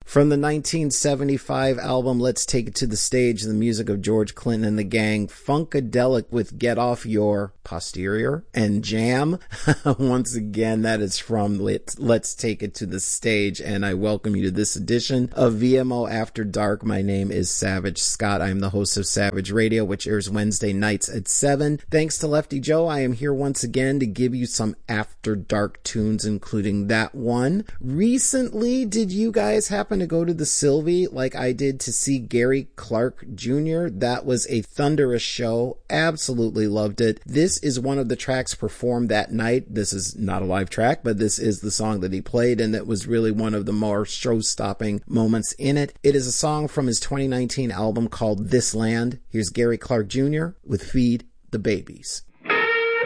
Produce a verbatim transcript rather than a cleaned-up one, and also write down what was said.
From the nineteen seventy-five album Let's Take It to the Stage, the music of George Clinton and the Gang, Funkadelic with Get Off Your Posterior and Jam. Once again, that is from Let's, Let's Take It to the Stage, and I welcome you to this edition of V M O After Dark. My name is Savage Scott. I am the host of Savage Radio, which airs Wednesday nights at seven. Thanks to Lefty Joe, I am here once again to give you some After Dark tunes, including that one. Recently, did you guys happen to go to the Sylvie like I did to see Gary Clark Junior? That was a thunderous show. Absolutely loved it. This is one of the tracks performed that night. This is not a live track, but this is the song that he played, and it was really one of the more show-stopping moments in it. It is a song from his twenty nineteen album called This Land. Here's Gary Clark Junior with Feed the Babies.